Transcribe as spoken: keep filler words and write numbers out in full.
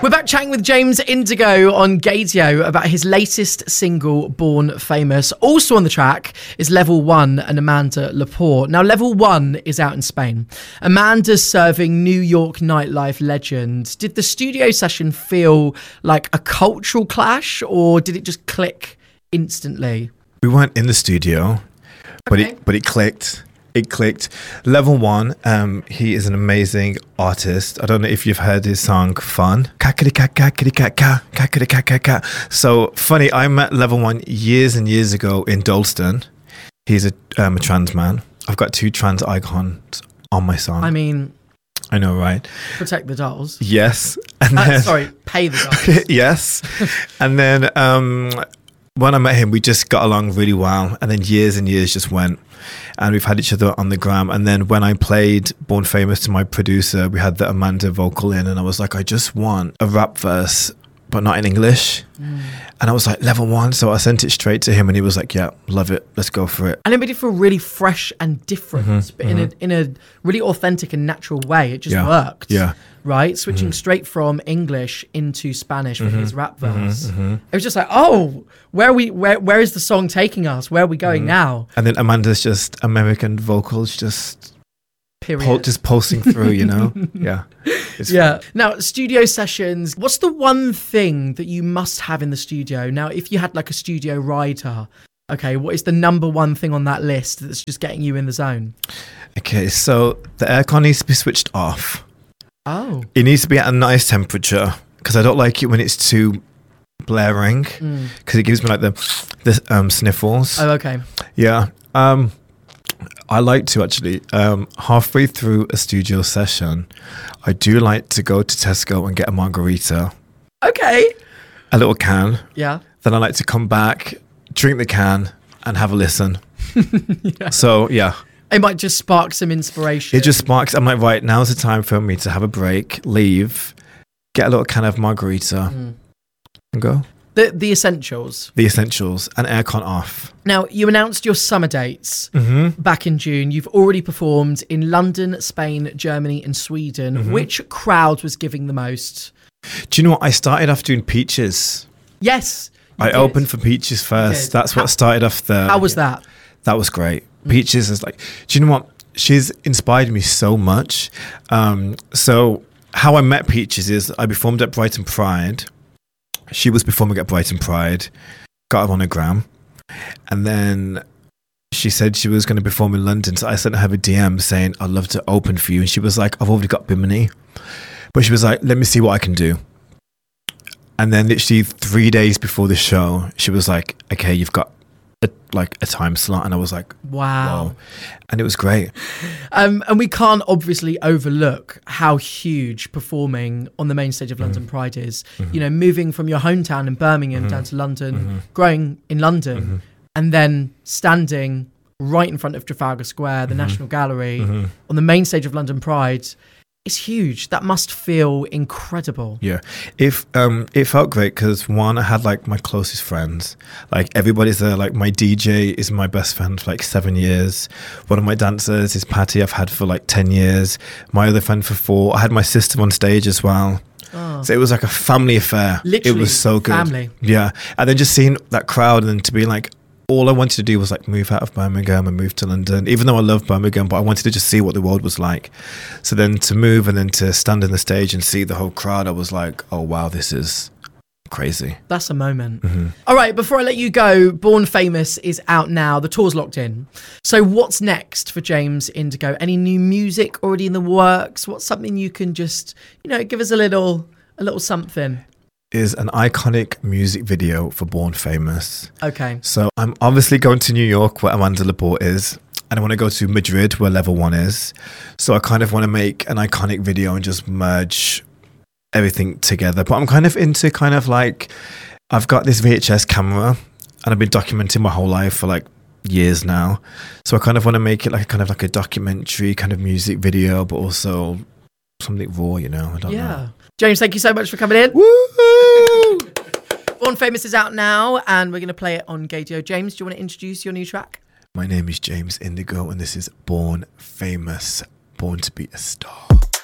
We're back chatting with James Indigo on Gaydio about his latest single, Born Famous. Also on the track is Level One and Amanda Lepore. Now, Level One is out in Spain. Amanda's serving New York nightlife legend. Did the studio session feel like a cultural clash, or did it just click instantly? We weren't in the studio, but Okay. it but it clicked. It clicked. Level One, um, he is an amazing artist. I don't know if you've heard his song Fun. So funny, I met Level One years and years ago in Dalston. He's a, um, a trans man. I've got two trans icons on my song. I mean, I know, right? protect the dolls. Yes. And Uh, then, sorry, pay the dolls. yes. And then um, when I met him, we just got along really well. And then years and years just went. And we've had each other on the gram. And then when I played Born Famous to my producer, we had the Amanda vocal in. And I was like, I just want a rap verse, but not in English. Mm. And I was like, Level One. So I sent it straight to him. And he was like, yeah, love it. Let's go for it. And it made it feel really fresh and different, Mm-hmm, but in mm-hmm. a in a really authentic and natural way. It just Yeah, worked. yeah. Right? Switching Mm-hmm. straight from English into Spanish for Mm-hmm, his rap verse. mm-hmm, mm-hmm. It was just like, oh, where are we where where is the song taking us? Where are we going Mm-hmm. now? And then Amanda's just American vocals, just Period. pul- just pulsing through, you know? Yeah. It's Yeah. Now, studio sessions, what's the one thing that you must have in the studio? Now, if you had like a studio rider, okay, what is the number one thing on that list that's just getting you in the zone? Okay, so the aircon needs to be switched off. Oh. It needs to be at a nice temperature because I don't like it when it's too blaring because it gives me like the the um, sniffles. Oh, okay. Yeah. Um, I like to actually, um, halfway through a studio session, I do like to go to Tesco and get a margarita, Okay. a little can. Yeah. Then I like to come back, drink the can, and have a listen. yeah. So, yeah. It might just spark some inspiration. It just sparks. I'm like, right, now's the time for me to have a break, leave, get a little can of margarita, Mm. and go. The, the essentials. The essentials and aircon off. Now, you announced your summer dates Mm-hmm. back in June. You've already performed in London, Spain, Germany and Sweden. Mm-hmm. Which crowd was giving the most? Do you know what? I started off doing Peaches. Yes. you I did. opened for Peaches first. did. That's what How- started off the... How was that? That was great. Peaches is like... Do you know what? She's inspired me so much. Um, so how I met Peaches is I performed at Brighton Pride. She was performing at Brighton Pride. Got her on a gram. And then she said she was going to perform in London. So I sent her a D M saying, I'd love to open for you. And she was like, I've already got Bimini. But she was like, let me see what I can do. And then literally three days before the show, she was like, okay, you've got a, like a time slot. And I was like, Wow. wow. And it was great. Um, and we can't obviously overlook how huge performing on the main stage of London Pride is. Mm-hmm. You know, moving from your hometown in Birmingham down to London, Mm-hmm. growing in London, and then standing right in front of Trafalgar Square, the National Gallery, Mm-hmm. on the main stage of London Pride. It's huge. That must feel incredible. Yeah, if um, it felt great because one, I had like my closest friends, like everybody's there. Like my D J is my best friend for like seven years. One of my dancers is Patty. I've had for like ten years. My other friend for four. I had my sister on stage as well. Oh. So it was like a family affair. Literally, it was so good. family. Yeah, and then just seeing that crowd and then to be like, all I wanted to do was like move out of Birmingham and move to London, even though I love Birmingham, but I wanted to just see what the world was like. So then to move and then to stand on the stage and see the whole crowd, I was like, oh wow, this is crazy. That's a moment. Mm-hmm. All right, before I let you go, Born Famous is out now. The tour's locked in. So what's next for James Indigo? Any new music already in the works? What's something you can just, you know, give us a little, a little something? Is an iconic music video for Born Famous. Okay. So I'm obviously going to New York where Amanda Lepore is, and I want to go to Madrid where Level One is. So I kind of want to make an iconic video and just merge everything together. But I'm kind of into kind of like, I've got this V H S camera and I've been documenting my whole life for like years now. So I kind of want to make it like kind of like a documentary kind of music video, but also something raw, you know? I don't Yeah. know. James, thank you so much for coming in. Woo! Born Famous is out now and we're going to play it on Gaydio. James, do you want to introduce your new track? My name is James Indigo and this is Born Famous, Born to be a Star.